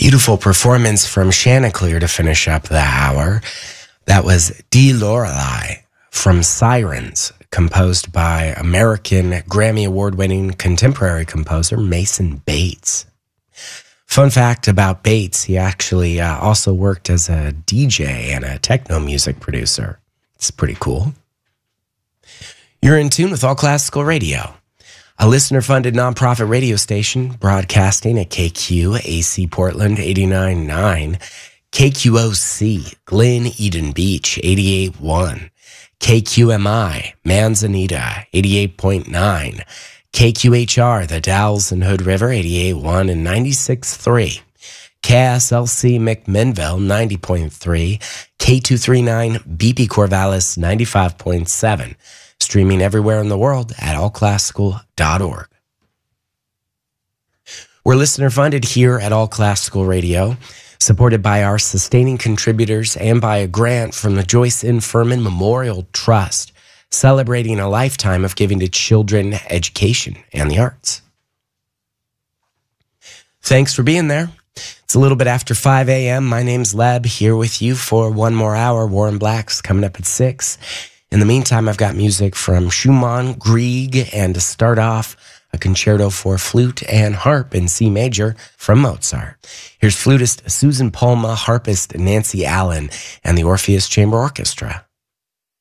Beautiful performance from Chanticleer to finish up the hour. That was De Lorelei from Sirens, composed by American Grammy Award-winning contemporary composer Mason Bates. Fun fact about Bates, he actually also worked as a DJ and a techno music producer. It's pretty cool. You're in tune with All Classical Radio, a listener-funded nonprofit radio station broadcasting at KQAC Portland 89.9, KQOC Glen Eden Beach 88.1, KQMI Manzanita 88.9, KQHR The Dalles and Hood River 88.1 and 96.3, KSLC McMinnville 90.3, K239 BP Corvallis 95.7, streaming everywhere in the world at allclassical.org. We're listener-funded here at All Classical Radio, supported by our sustaining contributors and by a grant from the Joyce N. Furman Memorial Trust, celebrating a lifetime of giving to children, education, and the arts. Thanks for being there. It's a little bit after 5 a.m. My name's Leb, here with you for one more hour. Warren Black's coming up at 6. In the meantime, I've got music from Schumann, Grieg, and to start off, a concerto for flute and harp in C major from Mozart. Here's flutist Susan Palma, harpist Nancy Allen, and the Orpheus Chamber Orchestra.